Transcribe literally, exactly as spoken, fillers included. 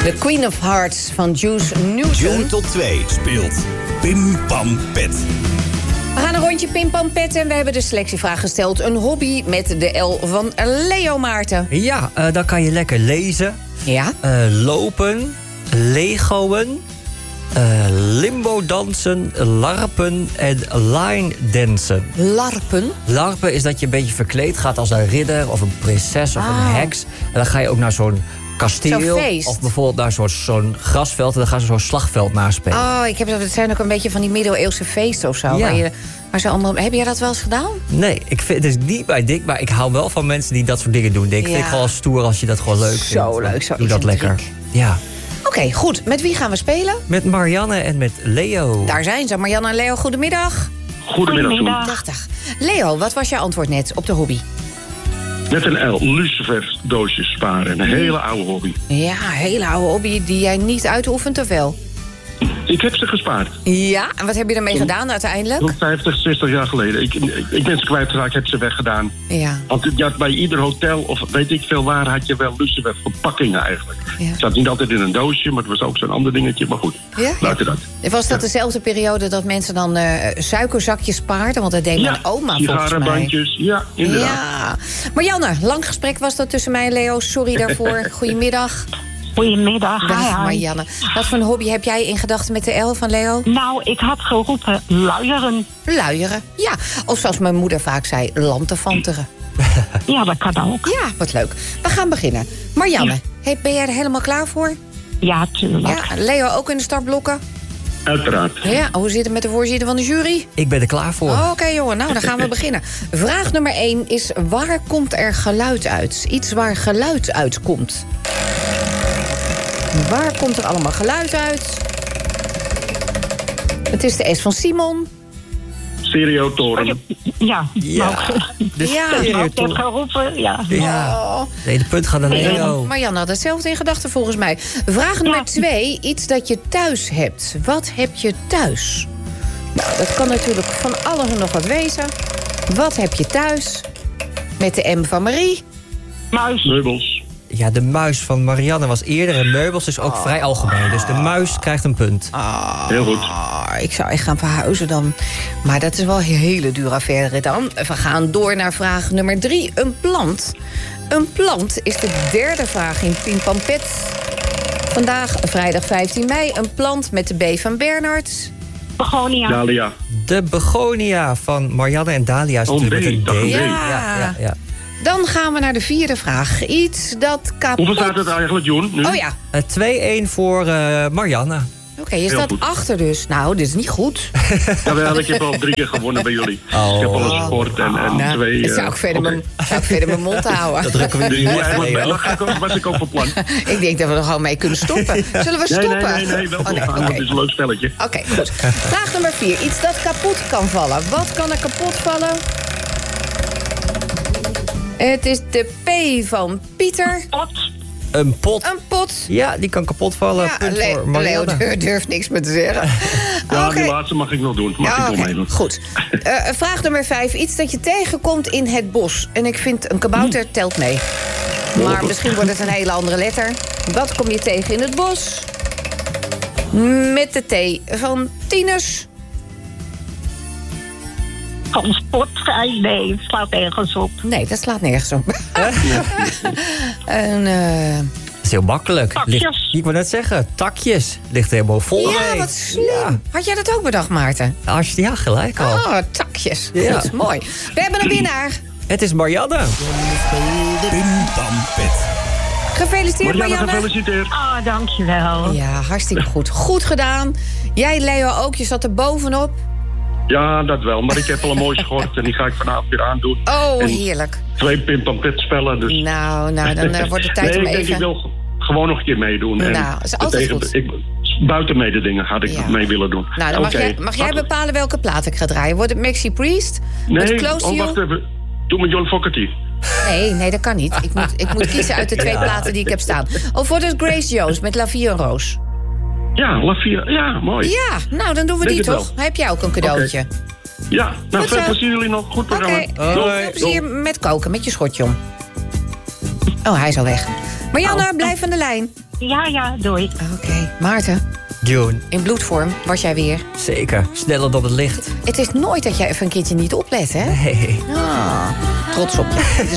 The Queen of Hearts van Juice Newton. June tot twee speelt Pim Pam Pet. We gaan een rondje Pim Pam Pet en we hebben de selectievraag gesteld. Een hobby met de L van Leo Maarten. Ja, uh, dan kan je lekker lezen, Ja? uh, lopen, legoen, uh, limbo dansen, larpen en line dansen. Larpen? Larpen is dat je een beetje verkleed gaat als een ridder of een prinses of Ah. een heks. En dan ga je ook naar zo'n kasteel Zo'n feest. of bijvoorbeeld naar zo'n, zo'n grasveld en dan gaan ze zo'n slagveld naspelen. Oh, ik heb dat. Het zijn ook een beetje van die middeleeuwse feesten of zo. Ja. Waar je, waar ze allemaal, heb jij dat wel eens gedaan? Nee, ik vind het is niet bij dik, maar ik hou wel van mensen die dat soort dingen doen. Ik vind Ja. het gewoon stoer als je dat gewoon leuk vindt. Zo leuk, zo Doe dat excentriek. lekker. Ja. Oké, okay, goed. Met wie gaan we spelen? Met Marianne en met Leo. Daar zijn ze. Marianne en Leo, goedemiddag. Goedemiddag, Joen. Dag, dag. Leo, wat was jouw antwoord net op de hobby? Met een L, lucifers doosjes sparen. Een hele oude hobby. Ja, hele oude hobby die jij niet uitoefent of wel? Ik heb ze gespaard. Ja, en wat heb je ermee gedaan uiteindelijk? Zo'n vijftig, zestig jaar geleden. Ik, ik, ik ben ze kwijtgeraakt, ik heb ze weggedaan. Ja. Want je had bij ieder hotel, of weet ik veel waar, had je wel lucifers verpakkingen eigenlijk. Ja. Het zat niet altijd in een doosje, maar het was ook zo'n ander dingetje. Maar goed, Ja? laten dat. Was dat dezelfde periode dat mensen dan uh, suikerzakjes spaarden? Want dat deed Ja, mijn oma volgens mij. sigarenbandjes, ja, inderdaad. Ja. Marianne, lang gesprek was dat tussen mij en Leo. Sorry daarvoor. Goedemiddag. Goedemiddag. Dag Hi, hi. Marianne. Wat voor een hobby heb jij in gedachten met de L van Leo? Nou, ik had geroepen luieren. Luieren. Ja. Of zoals mijn moeder vaak zei, lantefanteren. Ja, dat kan ook. Ja, wat leuk. We gaan beginnen. Marianne, hey, ben jij er helemaal klaar voor? Ja, tuurlijk. Ja. Leo ook in de startblokken? Uiteraard. Ja. Hoe zit het met de voorzitter van de jury? Ik ben er klaar voor. Oh, Oké, jongen. Nou, dan gaan we beginnen. Vraag nummer één is, waar komt er geluid uit? Iets waar geluid uitkomt. Waar komt er allemaal geluid uit? Het is de S van Simon. Stereotoren. Ja, Ja. maar Dus Ja. ik serieus, heb toch? geroepen, ja. Ja. Oh. De hele punt gaat naar Leo. Marianne had hetzelfde in gedachten volgens mij. Vraag nummer Ja. twee. Iets dat je thuis hebt. Wat heb je thuis? Nou, dat kan natuurlijk van alles en nog wat wezen. Wat heb je thuis? Met de M van Marie. Muis. Meubels. Ja, de muis van Marianne was eerder en meubels is ook vrij algemeen. Dus de muis krijgt een punt. Heel goed. Ah, ik zou echt gaan verhuizen dan. Maar dat is wel een hele dure affaire dan. We gaan door naar vraag nummer drie. Een plant. Een plant is de derde vraag in Pim Pam Pet. Vandaag, vrijdag vijftien mei, een plant met de B van Bernhard. Begonia. Dalia. De begonia van Marianne en Dalia is Oh, natuurlijk met B, een D. dat een D. Ja. Ja, ja, ja. Dan gaan we naar de vierde vraag. Iets dat kapot... Hoeveel staat het eigenlijk, Joen? Nu? Oh ja, Uh, twee-een voor uh, Marianne. oké, je Heel staat goed. achter dus. Nou, dit is niet goed. Jawel, ik heb al drie keer gewonnen bij jullie. Oh. Ik heb al een sport en, en Nou, twee... dat eh, zou ik verder, oké. mijn, zou ik verder mijn mond houden. Dat drukken we nu Ja, weg, maar Leo. dat ga ik ook- was ik ook van plan. Ik denk dat we er gewoon mee kunnen stoppen. Zullen we Nee, stoppen? nee, nee, nee, wel Oh, nee, doorgaan, oké. want het is een leuk spelletje. Oké, goed. Vraag nummer vier. Iets dat kapot kan vallen. Wat kan er kapot vallen? Het is de P van Pieter. Pot. Een pot. Een pot. Ja, die kan kapot vallen. Ja, Punt Le- voor Leo Marianne. durft, durft niks meer te zeggen. Ja, Oké. die laatste mag ik nog doen. Mag Ja, ik oké, nog meedoen. goed. Uh, vraag nummer vijf. Iets dat je tegenkomt in het bos. En ik vind een kabouter telt mee. Maar misschien wordt het een hele andere letter. Wat kom je tegen in het bos? Met de T van Tinus. Transportvrij. Nee, het slaat ergens op. Nee, dat slaat nergens op. en, eh, Dat is heel makkelijk. Takjes. Ligt, ik wou net zeggen, takjes. Ligt helemaal vol ja, mee. wat slim. Ja. Had jij dat ook bedacht, Maarten? Als je, ja, gelijk al. Oh, takjes. Ja. Goed, mooi. We hebben een winnaar. Het is Marianne. Pim Pam Pet. Gefeliciteerd, Marianne, Marianne. gefeliciteerd. Ah, dankjewel. Ja, hartstikke goed. Goed gedaan. Jij, Leo, ook. Je zat er bovenop. Ja, dat wel. Maar ik heb al een mooi schort en die ga ik vanavond weer aandoen. Oh, En heerlijk. Twee Pim Pam Pet spellen, dus... Nou, nou, dan uh, wordt het tijd nee, om ik denk even... ik wil gewoon nog een keer meedoen. En Nou, dat is altijd tegen- goed. Ik, buiten mededingen ga ik Ja. mee willen doen. Nou, dan mag, Oké. jij, mag jij bepalen welke plaat ik ga draaien. Wordt het Maxi Priest? Met Nee, Close to oh, You? wacht even. Doe met John Fogerty. Nee, nee, dat kan niet. Ik moet, ik moet kiezen uit de twee platen die ik heb staan. Of wordt het Grace Jones met La Vie en Roos? Ja, La Via. Ja, mooi. Ja, nou, dan doen we Denk die het toch? wel. Heb jij ook een cadeautje? Ja, nou, Goed veel zo. plezier jullie nog. Goed Oké, programma. veel Doei. plezier met koken, met je schortje om. Oh, hij is al weg. Marianne, blijf aan de lijn. Ja, ja, doei. Oké. Okay. Maarten, June. in bloedvorm was jij weer. Zeker. Sneller dan het licht. Het is nooit dat jij even een keertje niet oplet, hè? Nee. Ah, trots op je.